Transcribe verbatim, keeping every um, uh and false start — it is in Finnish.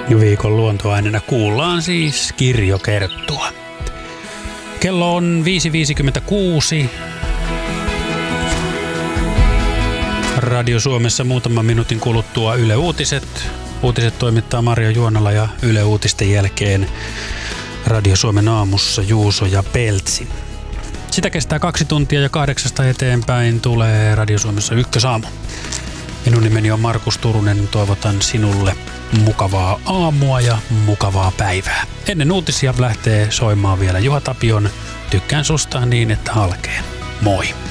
Viikon luontoaineena kuullaan siis kirjokerttua. Kello on viisi viisikymmentäkuusi. Radio Suomessa muutaman minuutin kuluttua Yle Uutiset. Uutiset toimittaa Marjo Juonala ja Yle Uutisten jälkeen Radio Suomen aamussa Juuso ja Peltsi. Sitä kestää kaksi tuntia ja kahdeksasta eteenpäin tulee Radio Suomessa Ykkösaamu. Minun nimeni on Markus Turunen. Toivotan sinulle mukavaa aamua ja mukavaa päivää. Ennen uutisia lähtee soimaan vielä Juha Tapion Tykkään susta niin, että halkeen. Moi!